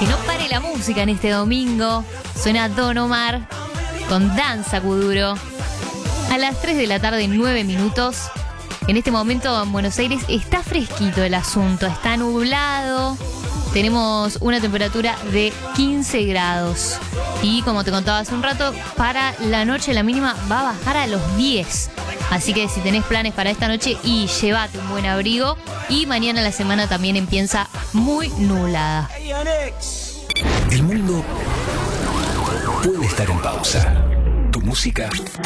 Que no pare la música en este domingo. Suena Don Omar con Danza Kuduro. A las 3 de la tarde, 9 minutos. En este momento en Buenos Aires está fresquito el asunto. Está nublado. Tenemos una temperatura de 15 grados. Y como te contaba hace un rato, para la noche la mínima va a bajar a los 10. Así que si tenés planes para esta noche, y llévate un buen abrigo. Y mañana la semana también empieza muy nublada. El mundo puede estar en pausa. Tu música